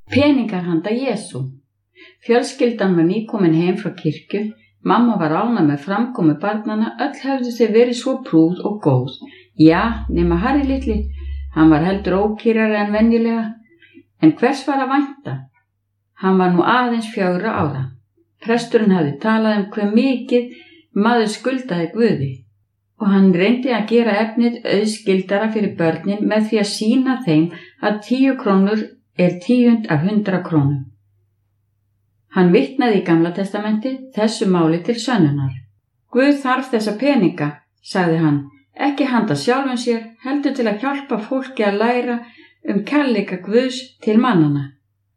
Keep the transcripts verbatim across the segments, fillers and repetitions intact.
Peningar handa Jesú. Fjölskyldan var nýkomin heim frá kirkju. Mamma var ánægð með framkomu barnanna, öll höfðu þau verið svo prúð og góð. Já, nema Harry litli, hann var heldur ókyrrari en venjulega. En hvers var að vænta? Hann var nú aðeins fjögurra ára. Presturinn hafði talað um hve mikið maður skuldaði Guði og hann reyndi að gera efnið auðskildara fyrir börnin með því að sýna þeim að tíu krónur er tíund af hundra krónum. Hann vitnaði í Gamla testamenti þessu máli til sönnunar. Guð þarf þessa peninga, sagði hann, ekki handa sjálfum sér, heldur til að hjálpa fólki að læra um kærleika Guðs til mannana.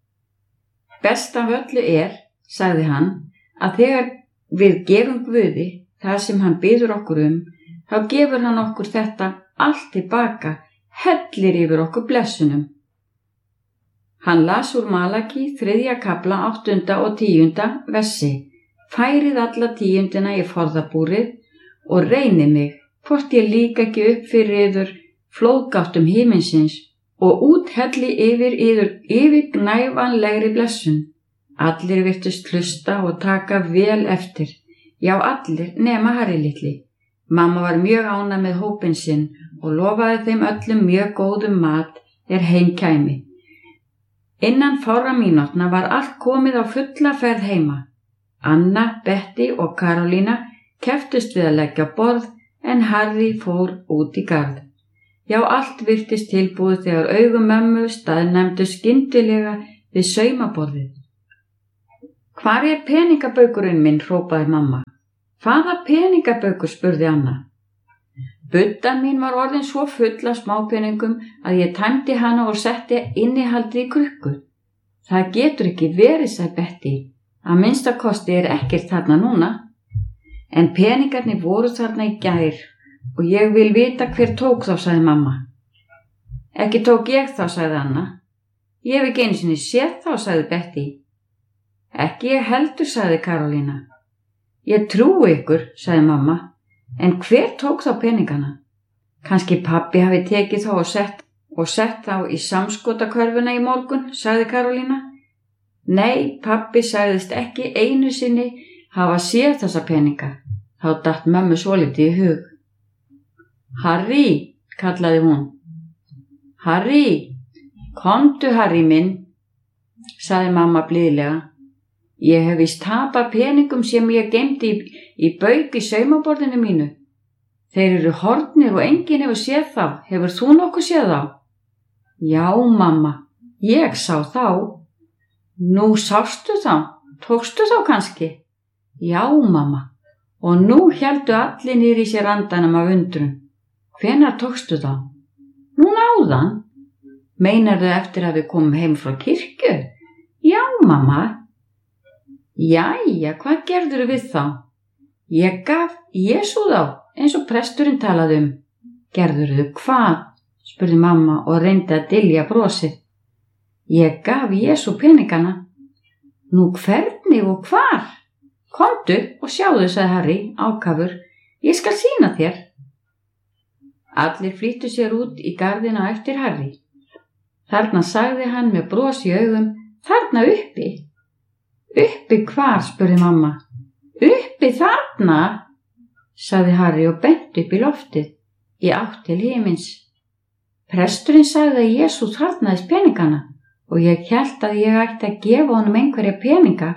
Best af öllu er, sagði hann, að þegar við gefum Guði það sem hann biður okkur um, þá gefur hann okkur þetta allt tilbaka, hellir yfir okkur blessunum. Hann las úr Malaki þriðja kafla áttunda og tíunda versi. Færið alla tíundina í forðabúrið og reynið mig, hvort ég líka ekki upp fyrir yður flóðgáttum himinsins og úthelli yfir yður yfirgnæfanlegri blessun. Allir virtust hlusta og taka vel eftir. Já, allir nema Harry litli. Mamma var mjög ánægð með hópinn sinn og lofaði þeim öllum mjög góðum mat er heim kæmi. Innan fárra mínútna var allt komið á fulla ferð heima. Anna, Betty og Karolína kepptust við að leggja borð en Harry fór út í garð. Já, allt virtist tilbúið þegar augum mömmu staðnæmdu skyndilega við saumaborðið. Hvar er peningabaukurinn minn, hrópaði mamma. Hvaða peningabaukur, spurði Anna. Buddan mín var orðin svo full af smápeningum að ég tæmdi hana og setti innihaldið í krukku. Það getur ekki verið, sagði Betty. Að minnsta kosti er ekkert þarna núna. En peningarnir voru þarna í gær og ég vil vita hver tók þá, sagði mamma. Ekki tók ég þá, sagði Anna. Ég hef ekki einu sinni séð þá, sagði Betty. Ekki ég heldur, sagði Karolína. Ég trúi ykkur, sagði mamma. En hver tók þá peningana? Kannski pabbi hafi tekið þá og sett, og sett þá í samskotakörfuna í morgun, sagði Karolína. Nei, pabbi sagðist ekki einu sinni hafa séð þessa peninga. Þá datt mömmu svolítið í hug. Harry, kallaði hún. Harry, komdu Harry minn, sagði mamma blíðlega. Ég hef víst tapað peningum sem ég geymdi í, í bauk í saumaborðinu mínu. Þeir eru horfnir og enginn hefur séð þá. Hefur þú nokkuð séð þá? Já, mamma, ég sá þá. Nú sástu þá? Tókstu þá kannski? Já, mamma. Og nú héldu allir niður í sér andanum af undrun. Hvenær tókstu þá? Núna áðan. Meinarðu eftir að við komum heim frá kirkju? Já, mamma. Jæja, hvað gerðurðu við þá? Ég gaf Jesú þá, eins og presturinn talaði um. Gerðurðu hvað? Spurði mamma og reyndi að dylja brosið. Ég gaf Jesú peningana. Nú hvernig og hvar? Komdu og sjáðu, sagði Harry, ákafur. Ég skal sýna þér. Allir flýttu sér út í garðina eftir Harry. Þarna sagði hann með bros í augum, þarna uppi. Uppi hvar, spurði mamma. Uppi þarna, sagði Harry og benti upp í loftið, í átt til himins. Presturinn sagði að Jesú þarnaðist peningana og ég hélt að ég ætti að gefa honum einhverja peninga.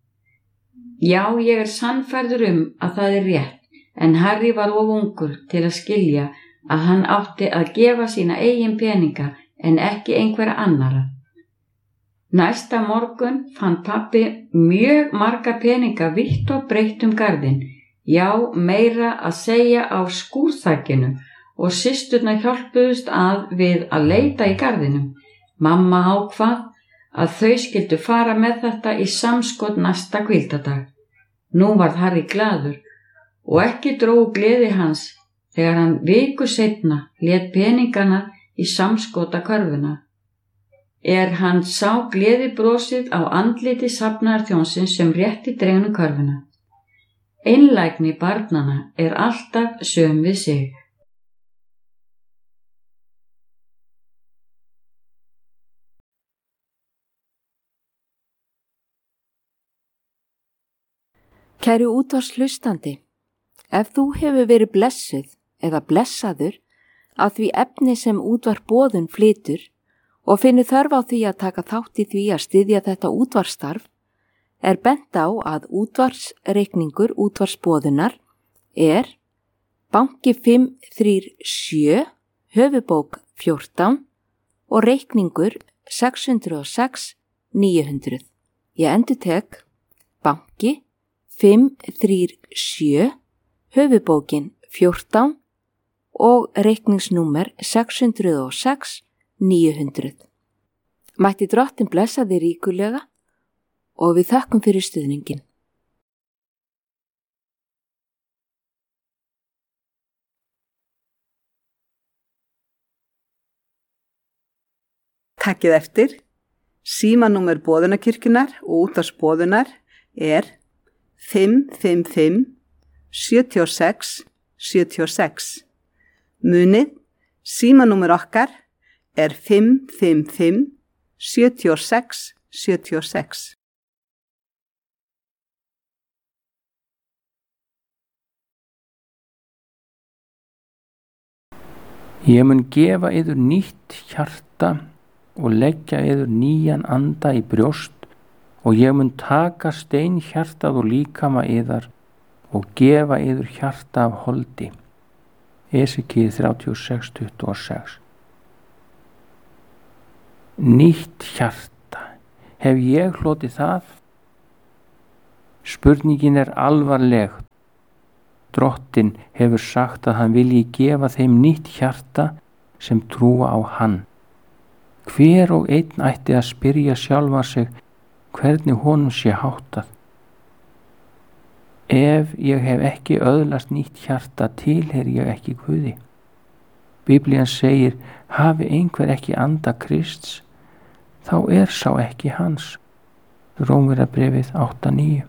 Já, ég er sannfærður um að það er rétt, en Harry var of ungur til að skilja að hann átti að gefa sína eigin peninga en ekki einhverja annara. Næsta morgun fann pabbi mjög marga peninga vítt og breitt um garðinn, já, meira að segja á skúrþakinu og systurnar hjálpuðust að við að leita í garðinum. Mamma ákvað að þau skyldu fara með þetta í samskot næsta hvíldardag. Nú varð Harry glaður og ekki dró gleði hans þegar hann viku seinna lét peningana í samskotakörfuna. Er hann sá gleðibrosið á andliti safnaðarþjónsins sem rétti dregnum körfuna. Einlægni barnanna er alltaf söm við sig. Kæri útvarpshlustandi, ef þú hefur verið blessuð eða blessaður af því efni sem útvarp Boðun flytur og finnur þörf á því að taka þátt í því að styðja þetta útvarpsstarf, er bent á að útvarpsreikningur útvarps Boðunar er banki fimm þrjú sjö, höfubók fjórtán og reikningur sex hundruð og sex níu hundruð. Ég endurtek banki fimm þrjú sjö, höfubókin fjórtán og reikningsnúmer sex hundruð og sex níu hundruð. Mætti Drottinn blessa þig ríkulega og við þökkum fyrir stuðningin. Takkið eftir, símanúmer Boðunarkirkjunnar og útvarps Boðunar er fimm fimm fimm sjö sex sjö sex. Munið, símanúmer okkar er fimm fimm fimm sjö sex sjö sex. Ég mun gefa yður nýtt hjarta og leggja yður nýjan anda í brjóst og ég mun taka steinhjartað og líkama yðar og gefa yður hjarta af holdi. Esekíel þrjátíu og sex tuttugu og sex. Nýtt hjarta. Hef ég hlotið það? Spurningin er alvarleg. Drottinn hefur sagt að hann vilji gefa þeim nýtt hjarta sem trúa á hann. Hver og einn ætti að spyrja sjálfa sig hvernig honum sé háttað. Ef ég hef ekki öðlast nýtt hjarta tilheyri ég ekki Guði. Biblían segir, hafi einhver ekki anda Krists, þá er sá ekki hans. Rómverjabréfið átta níu.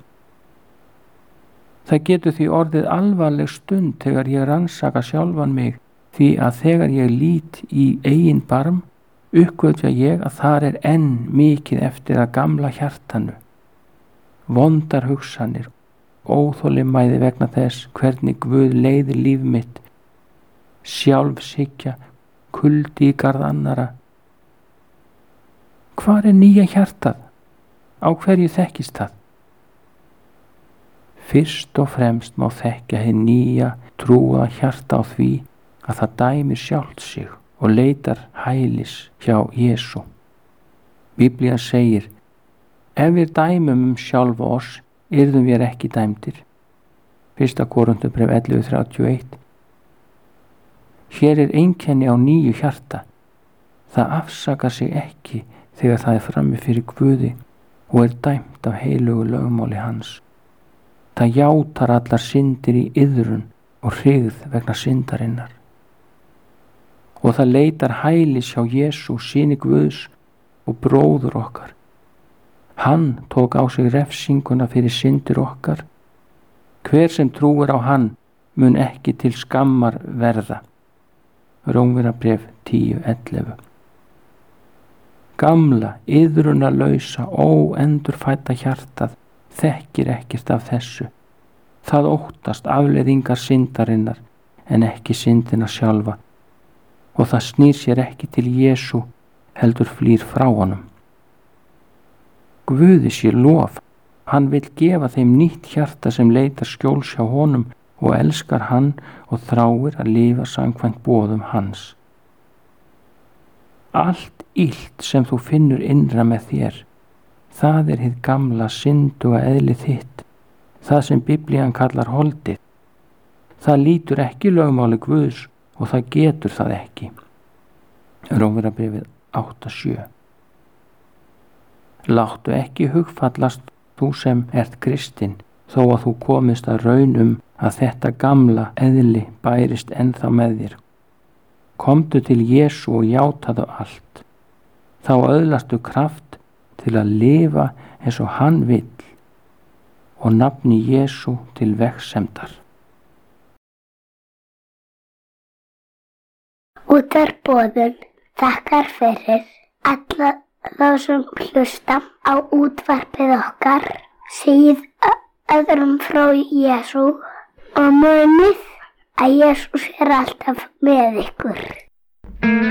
Það getur því orðið alvarleg stund þegar ég rannsaka sjálfan mig, því að þegar ég lít í eigin barm, uppgötva ég að þar er enn mikið eftir að gamla hjartanu. Vondar hugsanir, óþolinmæði vegna þess hvernig Guð leiðir líf mitt, sjálfshyggja, kuldi í garð annara. Hvar er nýja hjartað? Á hverju þekkist það? Fyrst og fremst má þekkja hið nýja trúa hjarta á því að það dæmir sjálft sig og leitar hælis hjá Jesú. Biblían segir, ef við dæmum um sjálfa oss, yrðum við ekki dæmdir. Fyrsta Korinthubréf ellefu þrjátíu og eitt. Hér er einkenni á nýju hjarta. Það afsakar sig ekki þegar það er frammi fyrir Guði og er dæmt af heilugu lögmáli hans. Það játar allar syndir í iðrun og hryggð vegna syndarinnar. Og það leitar hælis hjá Jesú, syni Guðs og bróður okkar. Hann tók á sig refsinguna fyrir syndir okkar. Hver sem trúir á hann mun ekki til skammar verða. Rómverjabréf tíu ellefu. Gamla, iðrunarlausa, óendurfædda hjartað þekkir ekkert af þessu. Það óttast afleiðingar syndarinnar en ekki syndina sjálfa. Og það snýr sér ekki til Jesú, heldur flýr frá honum. Guði sé lof, hann vill gefa þeim nýtt hjarta sem leitar skjóls hjá honum og elskar hann og þráir að lifa samkvæmt boðum hans. Allt illt sem þú finnur innra með þér, það er hið gamla synduga eðli þitt, það sem Biblían kallar holdið. Það lítur ekki lögmáli Guðs og það getur það ekki. Rómverjabréfið átta sjö. Láttu ekki hugfallast þú sem ert kristinn, þó að þú komist að raun um að þetta gamla eðli bærist ennþá með þér. Komdu til Jesú og játaðu allt. Þá öðlastu kraft til að lifa eins og hann vill og nafni Jesú til vegsemdar. Útvarp Boðun þakkar fyrir alla þá sem hlusta á útvarpið okkar síð öðrum frá Jesú og munið að Jesús er alltaf með ykkur.